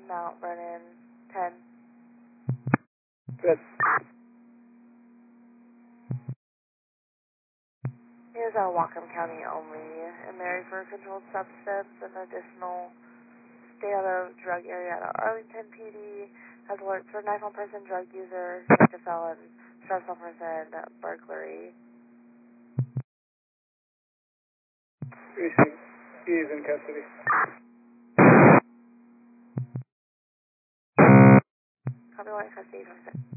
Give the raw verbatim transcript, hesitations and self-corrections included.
Mount Vernon, ten. Good. He is out of Whatcom County only, and married for a controlled substance, an additional stay out of drug area out of Arlington P D, has alerts for knife on person, drug user, convicted felon, stress on person, burglary. Receive. He is in custody. Copy, white, custody,